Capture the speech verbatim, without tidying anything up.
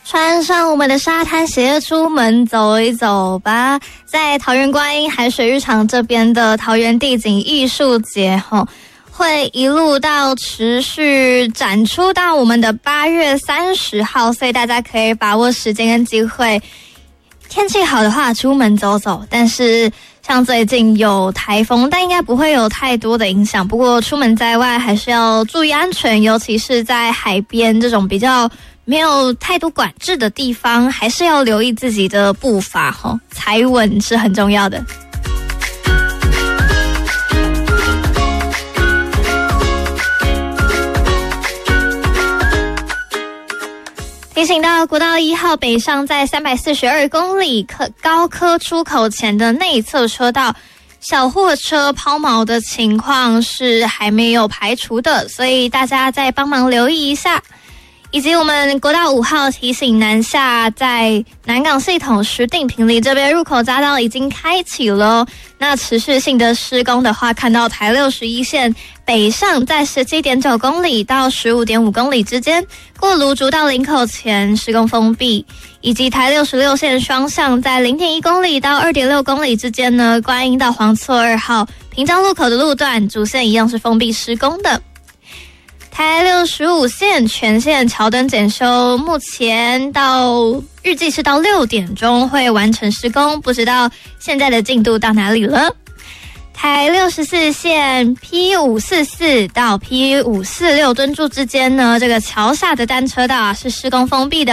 穿上我们的沙滩鞋出门走一走吧。在桃园观音海水浴场这边的桃园地景艺术节吼，会一路到持续展出到我们的八月三十号，所以大家可以把握时间跟机会，天气好的话出门走走。但是像最近有台风，但应该不会有太多的影响，不过出门在外还是要注意安全，尤其是在海边这种比较没有太多管制的地方，还是要留意自己的步伐吼，踩稳是很重要的。提醒到国道一号北上在三百四十二公里高科出口前的内侧车道，小货车抛锚的情况是还没有排除的，所以大家再帮忙留意一下。以及我们国道五号提醒南下，在南港系统石碇坪里这边入口匝道已经开启了，那持续性的施工的话，看到台六十一线北上在 十七点九公里到 十五点五公里之间，过芦竹到林口前施工封闭，以及台六十六线双向在 零点一公里到 二点六公里之间呢，观音到黄厝二号平交路口的路段主线一样是封闭施工的。台六十五线全线桥灯检修，目前到预计是到六点钟会完成施工，不知道现在的进度到哪里了。台六十四线 P 五四四 到 P 五四六 敦住之间呢，这个桥下的单车道啊是施工封闭的。